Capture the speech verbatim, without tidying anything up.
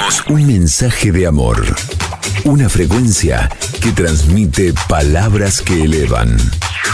Somos un mensaje de amor. Una frecuencia que transmite palabras que elevan.